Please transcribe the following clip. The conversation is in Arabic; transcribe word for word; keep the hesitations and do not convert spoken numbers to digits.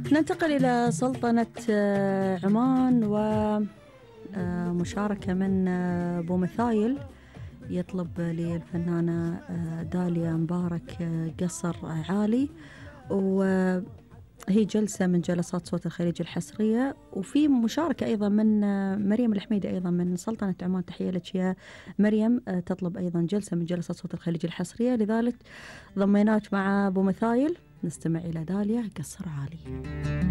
ننتقل إلى سلطنة عمان ومشاركة من أبو مثايل يطلب للفنانة داليا مبارك قصر عالي، وهي جلسة من جلسات صوت الخليج الحصرية. وفي مشاركة أيضا من مريم الحميدي أيضا من سلطنة عمان، تحية لك يا مريم، تطلب أيضا جلسة من جلسات صوت الخليج الحصرية، لذلك ضميناك مع أبو مثايل نستمع إلى داليا قصر عالي.